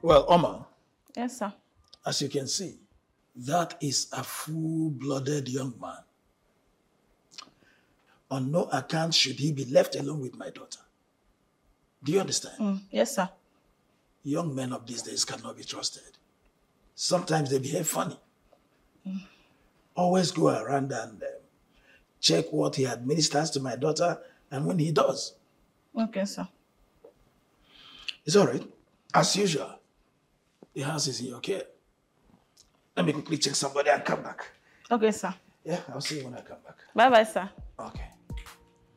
Well, Omar, Yes, sir. as you can see, that is a full-blooded young man. On no account should he be left alone with my daughter. Do you understand? Yes, sir. Young men of these days cannot be trusted. Sometimes they behave funny. Always go around and check what he administers to my daughter and when he does. Okay, sir. It's all right. As usual, the house is in your care. Let me quickly check somebody and come back. Okay, sir. Yeah, I'll see you when I come back. Bye-bye, sir. Okay.